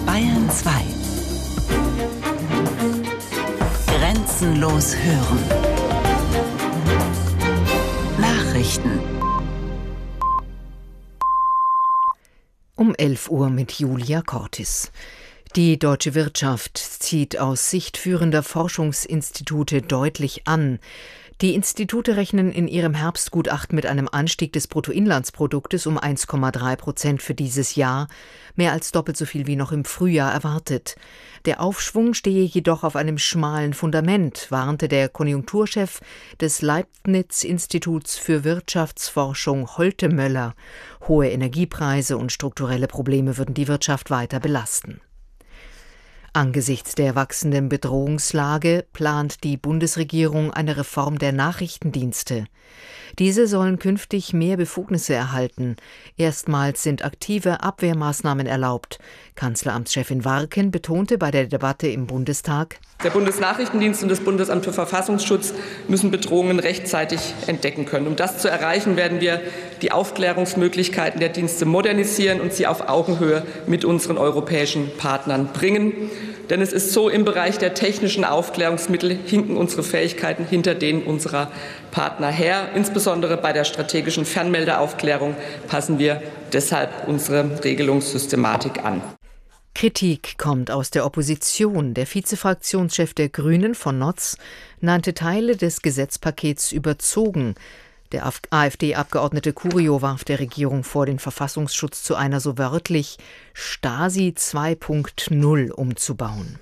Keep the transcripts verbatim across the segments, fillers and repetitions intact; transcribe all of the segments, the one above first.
Bayern zwei. Grenzenlos hören. Nachrichten. Um elf Uhr mit Julia Cortis. Die deutsche Wirtschaft zieht aus Sicht führender Forschungsinstitute deutlich an. Die Institute rechnen in ihrem Herbstgutachten mit einem Anstieg des Bruttoinlandsproduktes um eins Komma drei Prozent für dieses Jahr, mehr als doppelt so viel wie noch im Frühjahr erwartet. Der Aufschwung stehe jedoch auf einem schmalen Fundament, warnte der Konjunkturchef des Leibniz-Instituts für Wirtschaftsforschung Holte Möller. Hohe Energiepreise und strukturelle Probleme würden die Wirtschaft weiter belasten. Angesichts der wachsenden Bedrohungslage plant die Bundesregierung eine Reform der Nachrichtendienste. Diese sollen künftig mehr Befugnisse erhalten. Erstmals sind aktive Abwehrmaßnahmen erlaubt. Kanzleramtschefin Warken betonte bei der Debatte im Bundestag: Der Bundesnachrichtendienst und das Bundesamt für Verfassungsschutz müssen Bedrohungen rechtzeitig entdecken können. Um das zu erreichen, werden wir die Aufklärungsmöglichkeiten der Dienste modernisieren und sie auf Augenhöhe mit unseren europäischen Partnern bringen. Denn es ist so, im Bereich der technischen Aufklärungsmittel hinken unsere Fähigkeiten hinter denen unserer Partner her. Insbesondere bei der strategischen Fernmeldeaufklärung passen wir deshalb unsere Regelungssystematik an. Kritik kommt aus der Opposition. Der Vizefraktionschef der Grünen von Notz nannte Teile des Gesetzpakets überzogen. Der AfD-Abgeordnete Curio warf der Regierung vor, den Verfassungsschutz zu einer so wörtlich Stasi zwei Punkt null umzubauen.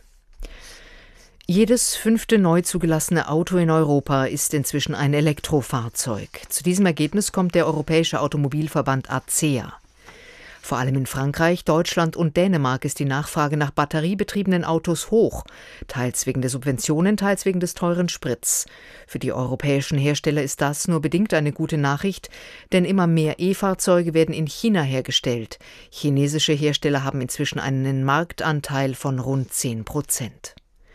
Jedes fünfte neu zugelassene Auto in Europa ist inzwischen ein Elektrofahrzeug. Zu diesem Ergebnis kommt der Europäische Automobilverband A C E A. Vor allem in Frankreich, Deutschland und Dänemark ist die Nachfrage nach batteriebetriebenen Autos hoch, teils wegen der Subventionen, teils wegen des teuren Sprits. Für die europäischen Hersteller ist das nur bedingt eine gute Nachricht, denn immer mehr E-Fahrzeuge werden in China hergestellt. Chinesische Hersteller haben inzwischen einen Marktanteil von rund zehn Prozent.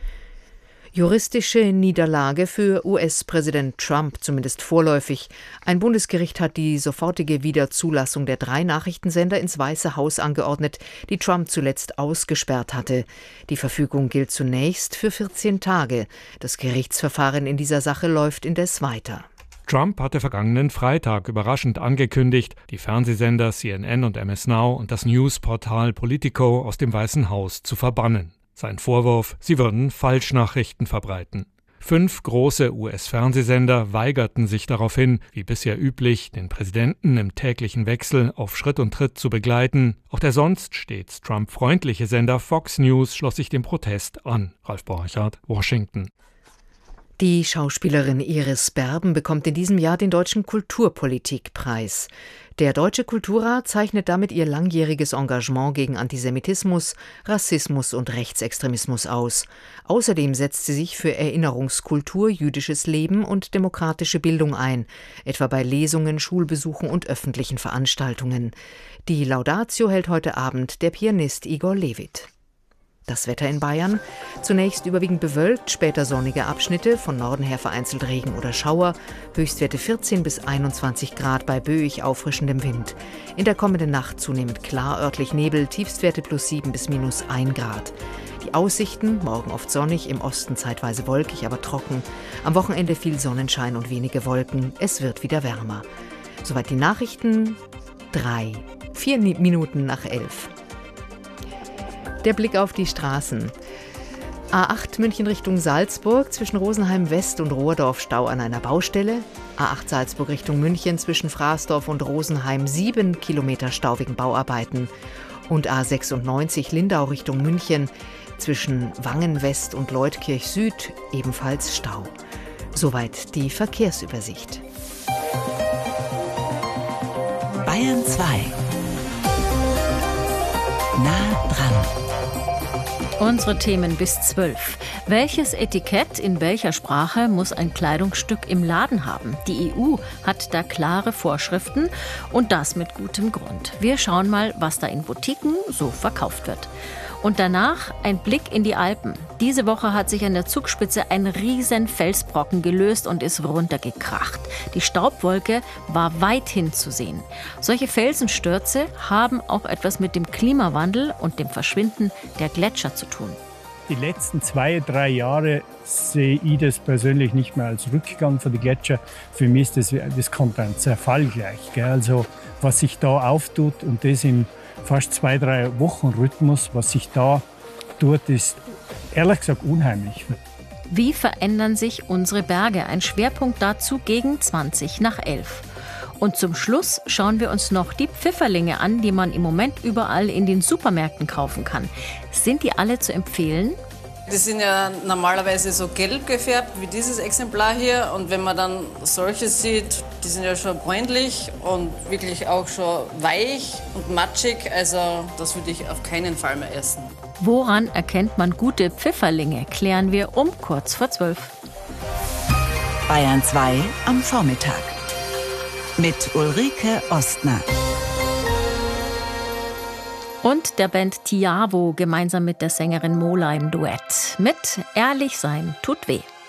Juristische Niederlage für U S-Präsident Trump, zumindest vorläufig. Ein Bundesgericht hat die sofortige Wiederzulassung der drei Nachrichtensender ins Weiße Haus angeordnet, die Trump zuletzt ausgesperrt hatte. Die Verfügung gilt zunächst für vierzehn Tage. Das Gerichtsverfahren in dieser Sache läuft indes weiter. Trump hatte vergangenen Freitag überraschend angekündigt, die Fernsehsender C N N und M S Now und das Newsportal Politico aus dem Weißen Haus zu verbannen. Sein Vorwurf, sie würden Falschnachrichten verbreiten. Fünf große U S-Fernsehsender weigerten sich daraufhin, wie bisher üblich, den Präsidenten im täglichen Wechsel auf Schritt und Tritt zu begleiten. Auch der sonst stets Trump-freundliche Sender Fox News schloss sich dem Protest an. Ralf Borchardt, Washington. Die Schauspielerin Iris Berben bekommt in diesem Jahr den Deutschen Kulturpolitikpreis. Der Deutsche Kulturrat zeichnet damit ihr langjähriges Engagement gegen Antisemitismus, Rassismus und Rechtsextremismus aus. Außerdem setzt sie sich für Erinnerungskultur, jüdisches Leben und demokratische Bildung ein, etwa bei Lesungen, Schulbesuchen und öffentlichen Veranstaltungen. Die Laudatio hält heute Abend der Pianist Igor Levit. Das Wetter in Bayern: zunächst überwiegend bewölkt, später sonnige Abschnitte, von Norden her vereinzelt Regen oder Schauer, Höchstwerte vierzehn bis einundzwanzig Grad bei böig auffrischendem Wind. In der kommenden Nacht zunehmend klar, örtlich Nebel, Tiefstwerte plus sieben bis minus ein Grad. Die Aussichten: morgen oft sonnig, im Osten zeitweise wolkig, aber trocken. Am Wochenende viel Sonnenschein und wenige Wolken, es wird wieder wärmer. Soweit die Nachrichten, drei, vier Minuten nach elf. Der Blick auf die Straßen. A acht München Richtung Salzburg, zwischen Rosenheim West und Rohrdorf Stau an einer Baustelle. A acht Salzburg Richtung München, zwischen Fraßdorf und Rosenheim sieben Kilometer Stau wegen Bauarbeiten. Und A sechsundneunzig Lindau Richtung München, zwischen Wangen West und Leutkirch Süd ebenfalls Stau. Soweit die Verkehrsübersicht. Bayern zwei. Nah dran. Unsere Themen bis zwölf. Welches Etikett in welcher Sprache muss ein Kleidungsstück im Laden haben? Die E U hat da klare Vorschriften und das mit gutem Grund. Wir schauen mal, was da in Boutiquen so verkauft wird. Und danach ein Blick in die Alpen. Diese Woche hat sich an der Zugspitze ein riesen Felsbrocken gelöst und ist runtergekracht. Die Staubwolke war weithin zu sehen. Solche Felsenstürze haben auch etwas mit dem Klimawandel und dem Verschwinden der Gletscher zu tun. Die letzten zwei, drei Jahre sehe ich das persönlich nicht mehr als Rückgang von den Gletscher. Für mich ist das, das kommt ein Zerfall gleich. Gell? Also was sich da auftut und das in fast zwei, drei Wochen Rhythmus, was sich da tut, ist ehrlich gesagt unheimlich. Wie verändern sich unsere Berge? Ein Schwerpunkt dazu gegen zwanzig nach elf. Und zum Schluss schauen wir uns noch die Pfifferlinge an, die man im Moment überall in den Supermärkten kaufen kann. Sind die alle zu empfehlen? Die sind ja normalerweise so gelb gefärbt wie dieses Exemplar hier. Und wenn man dann solche sieht, die sind ja schon bräunlich und wirklich auch schon weich und matschig. Also das würde ich auf keinen Fall mehr essen. Woran erkennt man gute Pfifferlinge? Klären wir um kurz vor zwölf. Bayern zwei am Vormittag. Mit Ulrike Ostner. Und der Band Tiavo gemeinsam mit der Sängerin Mola im Duett. Mit Ehrlich sein tut weh.